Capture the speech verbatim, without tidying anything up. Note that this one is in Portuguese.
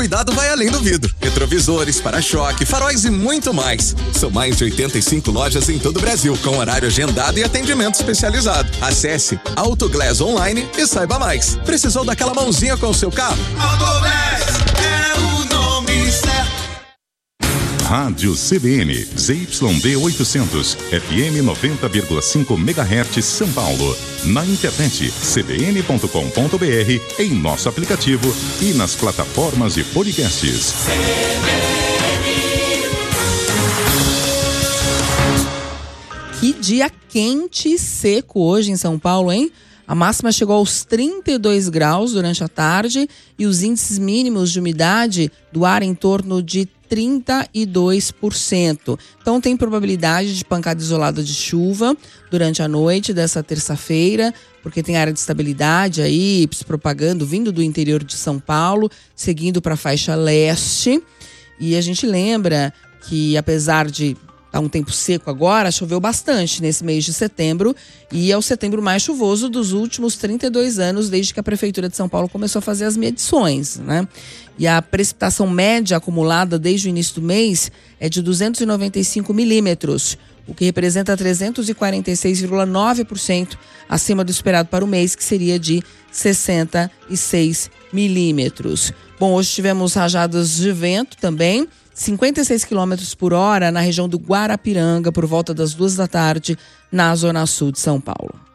Cuidado vai além do vidro. Retrovisores, para-choque, faróis e muito mais. São mais de oitenta e cinco lojas em todo o Brasil, com horário agendado e atendimento especializado. Acesse Autoglass Online e saiba mais. Precisou daquela mãozinha com o seu carro? Autoglass é o nome certo. Rádio C B N, Z Y D oitocentos, F M noventa vírgula cinco megahertz, São Paulo. Na internet, c b n ponto com ponto b r, em nosso aplicativo e nas plataformas de podcasts. Que dia quente e seco hoje em São Paulo, hein? A máxima chegou aos trinta e dois graus durante a tarde e os índices mínimos de umidade do ar em torno de trinta e dois por cento. Então tem probabilidade de pancada isolada de chuva durante a noite dessa terça-feira, porque tem área de estabilidade aí se propagando, vindo do interior de São Paulo, seguindo para a faixa leste. E a gente lembra que, apesar de tá um tempo seco agora, choveu bastante nesse mês de setembro e é o setembro mais chuvoso dos últimos trinta e dois anos, desde que a Prefeitura de São Paulo começou a fazer as medições, né? E a precipitação média acumulada desde o início do mês é de duzentos e noventa e cinco milímetros, o que representa trezentos e quarenta e seis vírgula nove por cento acima do esperado para o mês, que seria de sessenta e seis milímetros. Bom, hoje tivemos rajadas de vento também, cinquenta e seis quilômetros por hora na região do Guarapiranga, por volta das duas da tarde, na zona sul de São Paulo.